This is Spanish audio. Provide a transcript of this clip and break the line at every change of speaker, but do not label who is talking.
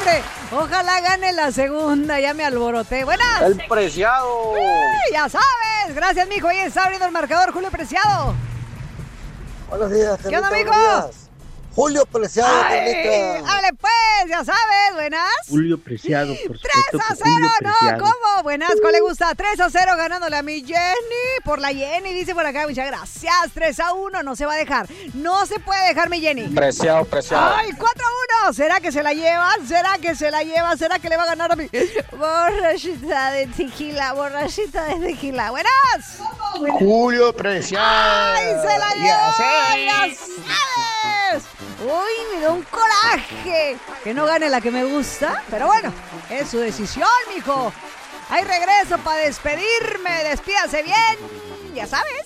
hombre. Ojalá gane la segunda, ya me alboroté. Buenas.
El Preciado.
Ya sabes. Gracias, mijo. Ahí está abriendo el marcador Julio Preciado.
Buenos días,
¿Qué onda, mijo?
Julio Preciado,
Ay, hable pues, ya sabes, buenas.
Julio Preciado, por
3-0, no, ¿cómo? Buenas, ¿cuál le gusta? 3-0 ganándole a mi Jenny, por la Jenny, dice por acá, muchas gracias. 3-1, no se va a dejar, no se puede dejar mi Jenny.
Preciado.
Ay, 4-1, ¿será que se la lleva? ¿Será que se la lleva? ¿Será que le va a ganar a mi borrachita de tequila? Buenas.
Julio Preciado.
¡Ay, se la llevó! ¡Ya sabes! Uy, me da un coraje que no gane la que me gusta, pero bueno, es su decisión, mijo. Ahí regreso para despedirme, despídase bien, ya sabes.